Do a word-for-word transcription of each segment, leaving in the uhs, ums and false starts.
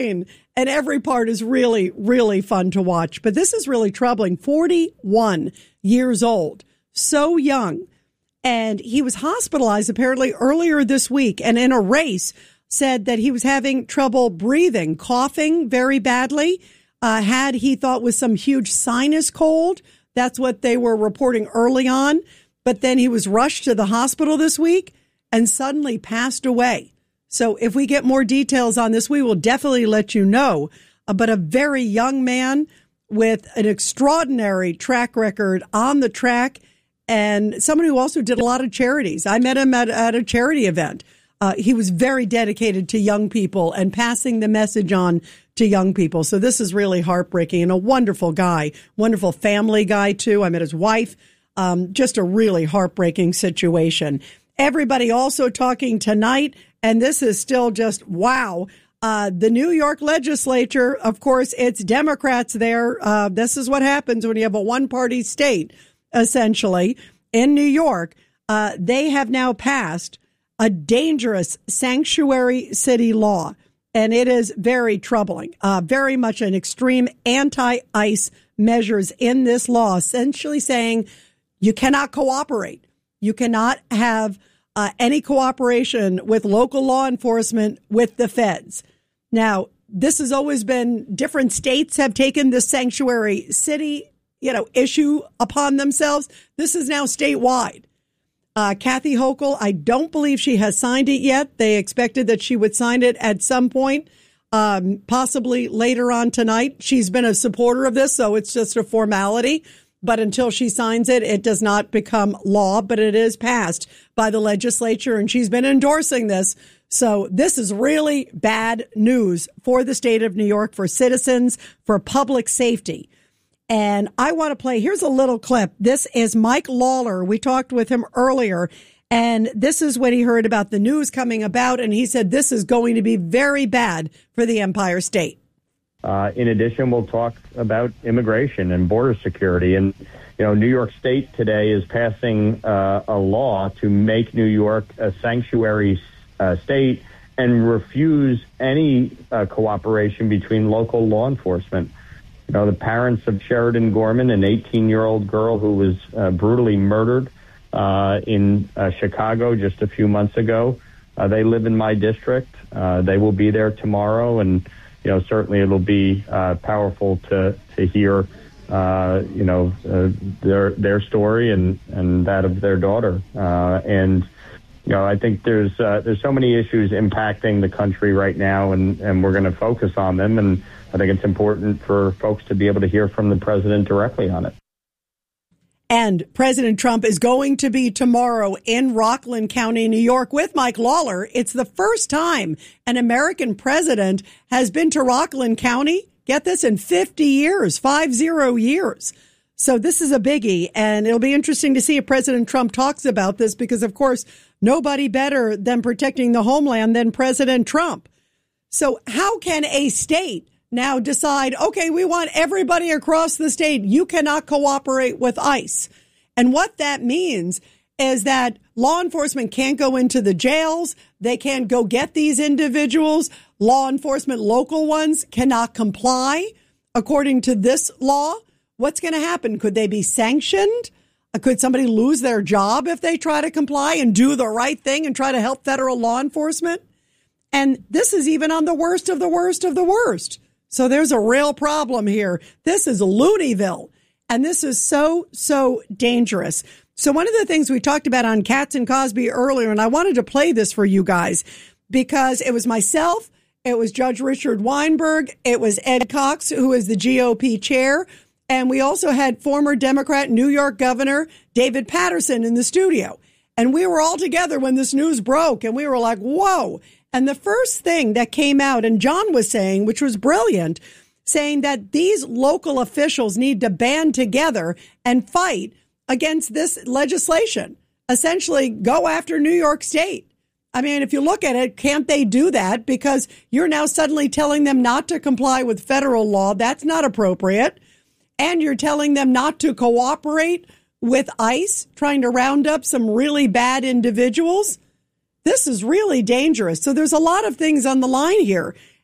And every part is really, really fun to watch. But this is really troubling. forty-one years old, so young. And he was hospitalized apparently earlier this week. And in a race said that he was having trouble breathing, coughing very badly. Uh, had he thought was some huge sinus cold. That's what they were reporting early on. But then he was rushed to the hospital this week and suddenly passed away. So if we get more details on this, we will definitely let you know. Uh, but a very young man with an extraordinary track record on the track and someone who also did a lot of charities. I met him at, at a charity event. Uh, he was very dedicated to young people and passing the message on to young people. So this is really heartbreaking and a wonderful guy, wonderful family guy, too. I met his wife. Um, just a really heartbreaking situation. Everybody also talking tonight, and this is still just wow. Uh, the New York legislature, of course, it's Democrats there. Uh, this is what happens when you have a one-party state, essentially, in New York. Uh, they have now passed a dangerous sanctuary city law, and it is very troubling. Uh, very much an extreme anti-ICE measures in this law, essentially saying you cannot cooperate. You cannot have uh, any cooperation with local law enforcement with the feds. Now, this has always been different states have taken this sanctuary city, you know, issue upon themselves. This is now statewide. Uh, Kathy Hochul, I don't believe she has signed it yet. They expected that she would sign it at some point, um, possibly later on tonight. She's been a supporter of this, so it's just a formality. But until she signs it, it does not become law, but it is passed by the legislature, and she's been endorsing this. So this is really bad news for the state of New York, for citizens, for public safety. And I want to play, here's a little clip. This is Mike Lawler. We talked with him earlier, and this is what he heard about the news coming about. And he said this is going to be very bad for the Empire State. Uh, in addition, we'll talk about immigration and border security. And, you know, New York State today is passing uh, a law to make New York a sanctuary uh, state and refuse any uh, cooperation between local law enforcement. You know, the parents of Sheridan Gorman, an eighteen-year-old girl who was uh, brutally murdered uh, in uh, Chicago just a few months ago, uh, they live in my district. Uh, they will be there tomorrow, and, you know, certainly it'll be uh, powerful to to hear, uh, you know, uh, their their story and, and that of their daughter. Uh, and, you know, I think there's uh, there's so many issues impacting the country right now, and, and we're going to focus on them. And I think it's important for folks to be able to hear from the president directly on it. And President Trump is going to be tomorrow in Rockland County, New York, with Mike Lawler. It's the first time an American president has been to Rockland County. Get this, in fifty years, five zero years. So this is a biggie, and it'll be interesting to see if President Trump talks about this because, of course, nobody better than protecting the homeland than President Trump. So how can a state now decide, okay, we want everybody across the state, you cannot cooperate with ICE? And what that means is that law enforcement can't go into the jails. They can't go get these individuals. Law enforcement, local ones, cannot comply according to this law. What's going to happen? Could they be sanctioned? Could somebody lose their job if they try to comply and do the right thing and try to help federal law enforcement? And this is even on the worst of the worst of the worst. So there's a real problem here. This is Looneyville, and this is so, so dangerous. So one of the things we talked about on Katz and Cosby earlier, and I wanted to play this for you guys because it was myself, it was Judge Richard Weinberg, it was Ed Cox, who is the G O P chair, and we also had former Democrat New York Governor David Paterson in the studio. And we were all together when this news broke, and we were like, whoa. And the first thing that came out, and John was saying, which was brilliant, saying that these local officials need to band together and fight against this legislation, essentially go after New York State. I mean, if you look at it, can't they do that? Because you're now suddenly telling them not to comply with federal law. That's not appropriate. And you're telling them not to cooperate with ICE, trying to round up some really bad individuals. This is really dangerous. So there's a lot of things on the line here.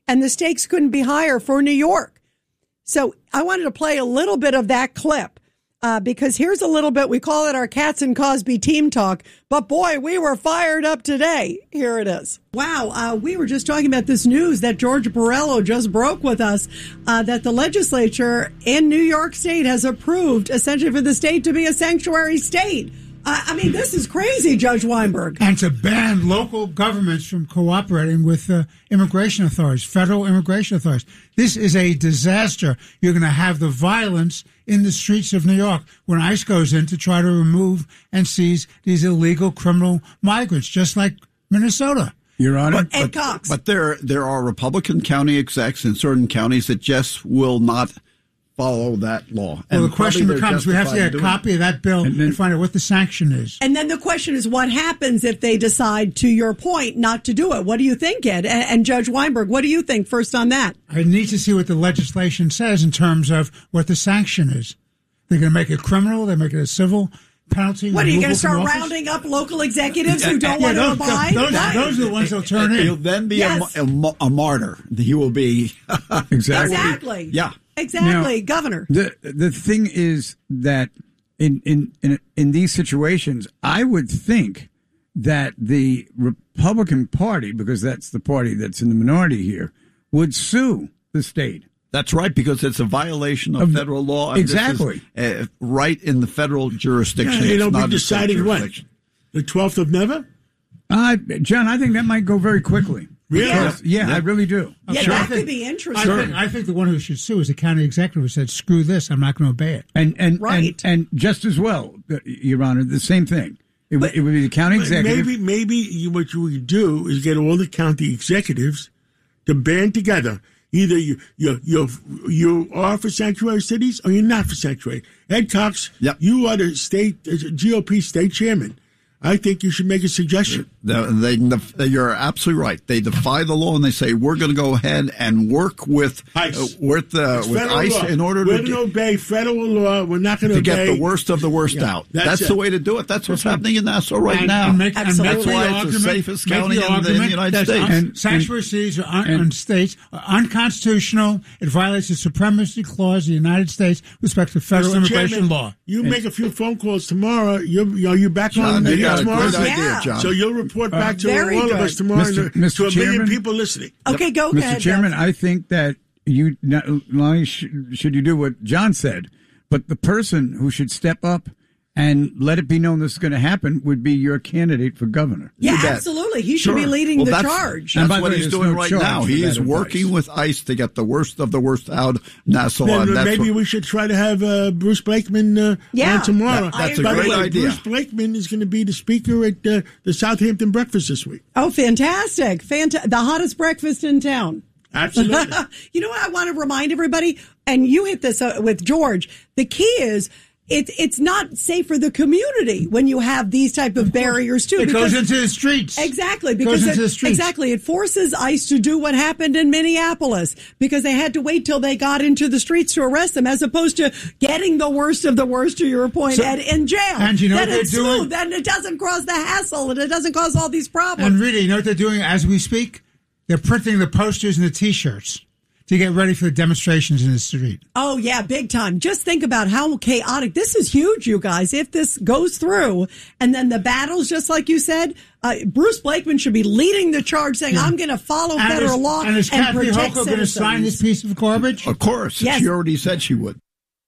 and the stakes couldn't be higher for New York. So I wanted to play a little bit of that clip. Uh, because here's a little bit, we call it our Cats and Cosby team talk, but boy, we were fired up today. Here it is. Wow, uh, we were just talking about this news that George Borrello just broke with us, uh, that the legislature in New York State has approved essentially for the state to be a sanctuary state. Uh, I mean, this is crazy, Judge Weinberg. And to ban local governments from cooperating with uh, immigration authorities, federal immigration authorities. This is a disaster. You're going to have the violence in the streets of New York when ICE goes in to try to remove and seize these illegal criminal migrants, just like Minnesota. Your Honor, but, Ed Cox. But there, there are Republican county execs in certain counties that just will not follow that law. Well, and the question becomes, we have to get a copy of that bill and, then, and find out what the sanction is. And then the question is, what happens if they decide, to your point, not to do it? What do you think, Ed? And, and Judge Weinberg, what do you think first on that? I need to see what the legislation says in terms of what the sanction is. They're going to make it criminal. They make it a civil penalty. What, are you going to start rounding up local executives who don't yeah, want those, to abide? Those, right. those are the ones that'll turn in. He'll then be yes. a, a, a martyr. He will be. Exactly. Exactly. Yeah. Exactly, now, Governor. The the thing is that in, in in in these situations, I would think that the Republican Party, because that's the party that's in the minority here, would sue the state. That's right, because it's a violation of, of federal law. And exactly. This is, uh, right in the federal jurisdiction. Yeah, it'll be decided when? The twelfth of November? Uh, John, I think that might go very quickly. Really? Because, yeah, yeah, I really do. Yeah, sure. that think, could be interesting. I think, I think the one who should sue is the county executive who said, screw this, I'm not going to obey it. And and, right. and and just as well, Your Honor, the same thing. It, but, it would be the county executive. Maybe, maybe you, what you would do is get all the county executives to band together. Either you you you you are for sanctuary cities or you're not for sanctuary. Ed Cox, yep. you are the state G O P state chairman. I think you should make a suggestion. They, they, you're absolutely right. They defy the law and they say we're going to go ahead and work with ICE, uh, with, uh, with ICE law. in order we're to, to obey federal law. We're not going to to obey. get the worst of the worst yeah, out. That's, that's the way to do it. That's what's happening in Nassau right and, now. And make, and that's make why the it's argument, the safest county the in the, in the United States. And sanctuary cities are un, and, states are unconstitutional. It violates the supremacy clause of the United States with respect to federal Mister immigration Chairman, law. You and, make a few phone calls tomorrow. You're, are you back John, on the you got tomorrow? a great Yeah. idea, John. So you'll report back uh, to all good. of us tomorrow Mister to, Mister to a million Chairman, people listening. Okay, yep. go Mister ahead. Chairman, Jeff. I think that you not only should, should you do what John said, but the person who should step up and let it be known this is going to happen would be your candidate for governor. Yeah, absolutely. He should sure. be leading well, the that's, charge. That's what way, he's doing no right now. He is working advice. with ICE to get the worst of the worst out of Nassau. Then and that's maybe what, we should try to have uh, Bruce Blakeman uh, yeah, on tomorrow. That, that's a By great the way, idea. Bruce Blakeman is going to be the speaker at uh, the Southampton breakfast this week. Oh, fantastic. Fanta- the hottest breakfast in town. Absolutely. You know what I want to remind everybody, and you hit this uh, with George, the key is It's it's not safe for the community when you have these type of barriers too. It because, goes into the streets. Exactly, It because goes into it, the streets. exactly it forces ICE to do what happened in Minneapolis because they had to wait till they got into the streets to arrest them, as opposed to getting the worst of the worst. To your point, So, Ed, in jail. And you know then what they're it's doing? smooth, then it doesn't cause the hassle, and it doesn't cause all these problems. And really, you know what they're doing as we speak? They're printing the posters and the T-shirts to get ready for the demonstrations in the street. Oh, yeah, big time. Just think about how chaotic. This is huge, you guys. If this goes through, and then the battles, just like you said, uh, Bruce Blakeman should be leading the charge, saying, yeah. I'm going to follow and federal is, law and, and is Kathy protect Hochul going to sign this piece of garbage? Of course. Yes. She already said she would.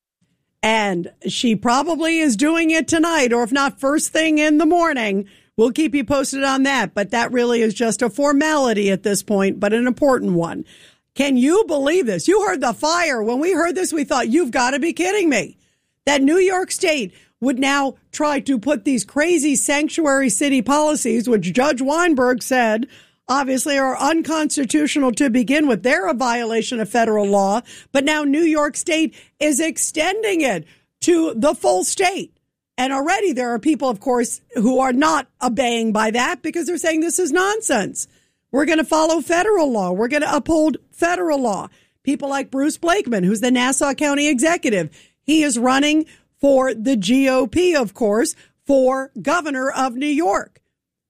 And she probably is doing it tonight, or if not, first thing in the morning. We'll keep you posted on that. But that really is just a formality at this point, but an important one. Can you believe this? You heard the fire. When we heard this, we thought, you've got to be kidding me. That New York State would now try to put these crazy sanctuary city policies, which Judge Weinberg said obviously are unconstitutional to begin with. They're a violation of federal law. But now New York State is extending it to the full state. And already there are people, of course, who are not obeying by that because they're saying this is nonsense. We're going to follow federal law. We're going to uphold federal law. People like Bruce Blakeman, who's the Nassau County executive. He is running for the G O P, of course, for governor of New York.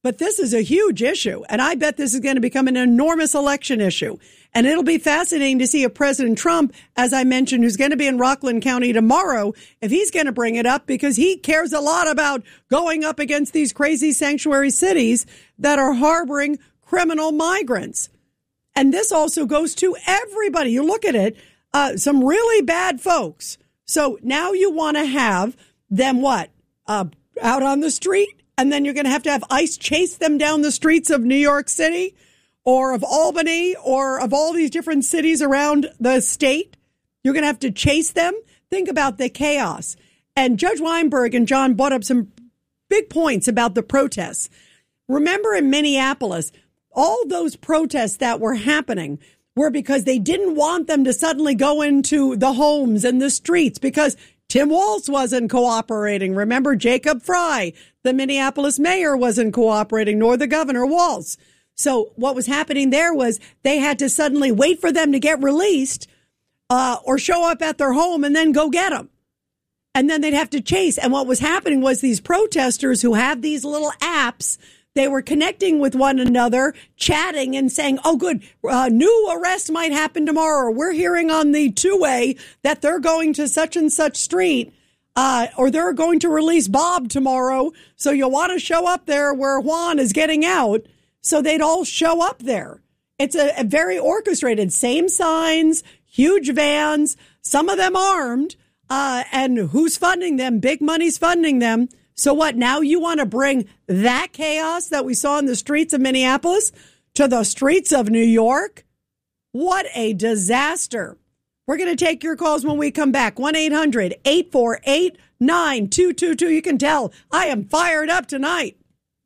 But this is a huge issue, and I bet this is going to become an enormous election issue. And it'll be fascinating to see if President Trump, as I mentioned, who's going to be in Rockland County tomorrow, if he's going to bring it up, because he cares a lot about going up against these crazy sanctuary cities that are harboring criminal migrants. And this also goes to everybody. You look at it, uh, some really bad folks. So now you want to have them what? Uh, out on the street? And then you're going to have to have ICE chase them down the streets of New York City or of Albany or of all these different cities around the state. You're going to have to chase them. Think about the chaos. And Judge Weinberg and John brought up some big points about the protests. Remember in Minneapolis, all those protests that were happening were because they didn't want them to suddenly go into the homes and the streets because Tim Walz wasn't cooperating. Remember, Jacob Frey, the Minneapolis mayor, wasn't cooperating, nor the governor, Walz. So what was happening there was they had to suddenly wait for them to get released uh, or show up at their home and then go get them. And then they'd have to chase. And what was happening was these protesters who have these little apps, they were connecting with one another, chatting and saying, oh, good, uh, new arrest might happen tomorrow. We're hearing on the two-way that they're going to such and such street, uh, or they're going to release Bob tomorrow. So you'll want to show up there where Juan is getting out. So they'd all show up there. It's a, a very orchestrated, same signs, huge vans, some of them armed, uh, and who's funding them? Big money's funding them. So what, now you want to bring that chaos that we saw in the streets of Minneapolis to the streets of New York? What a disaster. We're going to take your calls when we come back. one eight hundred eight four eight nine two two two. You can tell I am fired up tonight.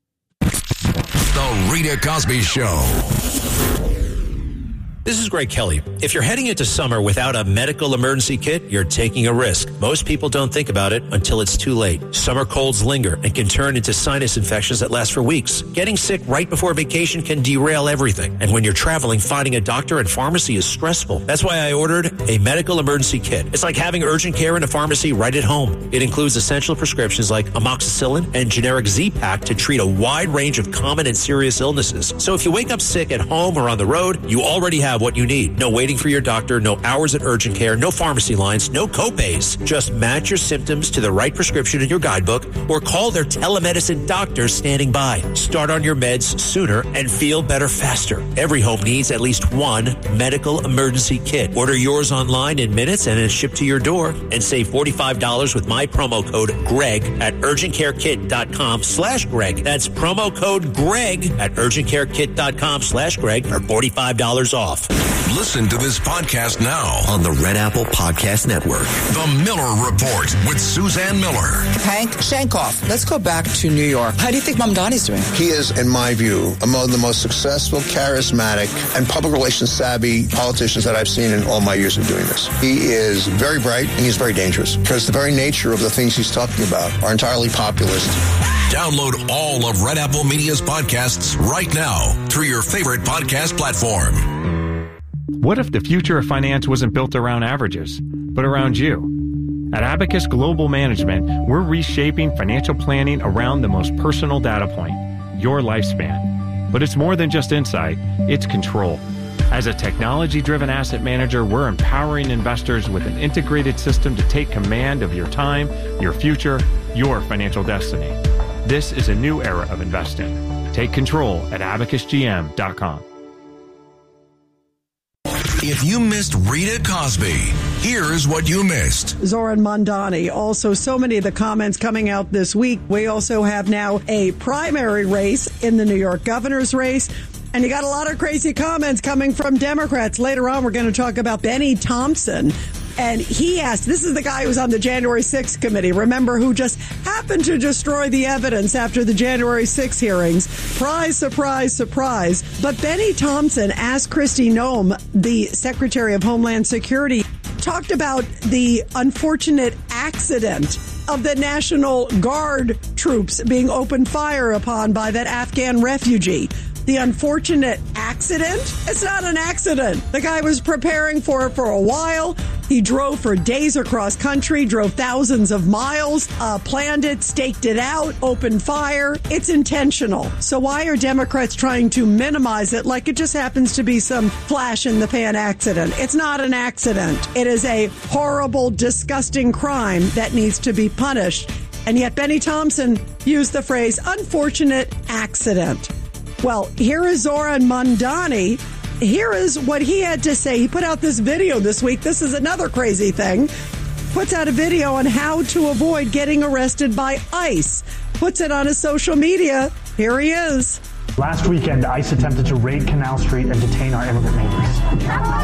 The Rita Cosby Show. This is Greg Kelly. If you're heading into summer without a medical emergency kit, you're taking a risk. Most people don't think about it until it's too late. Summer colds linger and can turn into sinus infections that last for weeks. Getting sick right before vacation can derail everything. And when you're traveling, finding a doctor and pharmacy is stressful. That's why I ordered a medical emergency kit. It's like having urgent care in a pharmacy right at home. It includes essential prescriptions like amoxicillin and generic Z-Pak to treat a wide range of common and serious illnesses. So if you wake up sick at home or on the road, you already have what you need. No waiting for your doctor, no hours at urgent care, no pharmacy lines, no copays. Just match your symptoms to the right prescription in your guidebook or call their telemedicine doctor standing by. Start on your meds sooner and feel better faster. Every home needs at least one medical emergency kit. Order yours online in minutes and it's shipped to your door. And save forty-five dollars with my promo code GREG at urgentcarekit.com slash Greg. That's promo code GREG at urgentcarekit.com slash Greg for forty-five dollars off. Listen to this podcast now on the Red Apple Podcast Network. The Miller Report with Suzanne Miller. Hank Shankoff, let's go back to New York. How do you think Mamdani's doing? He is, in my view, among the most successful, charismatic, and public relations savvy politicians that I've seen in all my years of doing this. He is very bright and he's very dangerous because the very nature of the things he's talking about are entirely populist. Download all of Red Apple Media's podcasts right now through your favorite podcast platform. What if the future of finance wasn't built around averages, but around you? At Abacus Global Management, we're reshaping financial planning around the most personal data point, your lifespan. But it's more than just insight, it's control. As a technology-driven asset manager, we're empowering investors with an integrated system to take command of your time, your future, your financial destiny. This is a new era of investing. Take control at abacus g m dot com. If you missed Rita Cosby, here's what you missed. Zoran Mamdani. Also, so many of the comments coming out this week. We also have now a primary race in the New York governor's race. And you got a lot of crazy comments coming from Democrats. Later on, we're going to talk about Benny Thompson. And he asked, this is the guy who was on the January sixth committee, remember, who just happened to destroy the evidence after the January sixth hearings. Surprise, surprise, surprise. But Benny Thompson asked Kristi Noem, the Secretary of Homeland Security, talked about the unfortunate accident of the National Guard troops being opened fire upon by that Afghan refugee. The unfortunate accident? It's not an accident. The guy was preparing for it for a while. He drove for days across country, drove thousands of miles, uh, planned it, staked it out, opened fire. It's intentional. So why are Democrats trying to minimize it like it just happens to be some flash in the pan accident? It's not an accident. It is a horrible, disgusting crime that needs to be punished. And yet Benny Thompson used the phrase unfortunate accident. Well, here is Zoran Mondani. Here is what he had to say. He put out this video this week. This is another crazy thing. Puts out a video on how to avoid getting arrested by ICE. Puts it on his social media. Here he is. Last weekend, ICE attempted to raid Canal Street and detain our immigrant neighbors.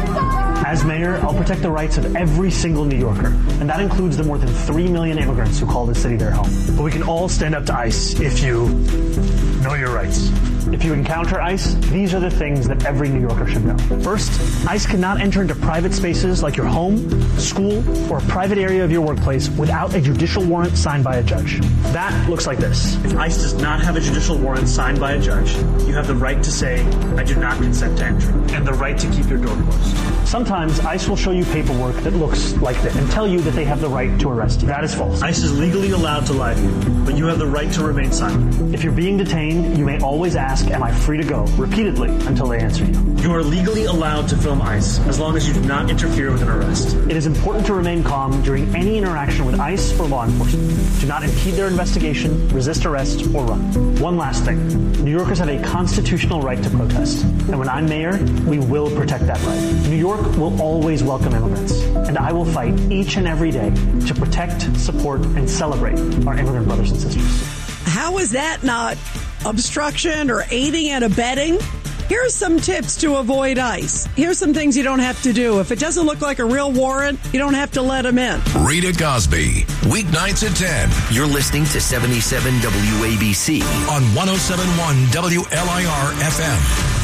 As mayor, I'll protect the rights of every single New Yorker, and that includes the more than three million immigrants who call this city their home. But we can all stand up to ICE if you know your rights. If you encounter ICE, these are the things that every New Yorker should know. First, ICE cannot enter into private spaces like your home, school, or a private area of your workplace without a judicial warrant signed by a judge. That looks like this. If ICE does not have a judicial warrant signed by a judge, you have the right to say, I do not consent to entry, and the right to keep your door closed. Sometimes ICE will show you paperwork that looks like this and tell you that they have the right to arrest you. That is false. ICE is legally allowed to lie to you, but you have the right to remain silent. If you're being detained, you may always ask, am I free to go? Repeatedly until they answer you. You are legally allowed to film ICE as long as you do not interfere with an arrest. It is important to remain calm during any interaction with ICE or law enforcement. Do not impede their investigation, resist arrest, or run. One last thing. New Yorkers have a constitutional right to protest. And when I'm mayor, we will protect that right. New York will always welcome immigrants. And I will fight each and every day to protect, support, and celebrate our immigrant brothers and sisters. How is that not obstruction or aiding and abetting? Here's some tips to avoid ICE. Here's some things you don't have to do. If it doesn't look like a real warrant, you don't have to let them in. Rita Cosby, weeknights at ten. You're listening to seventy-seven W A B C on one oh seven point one W L I R F M.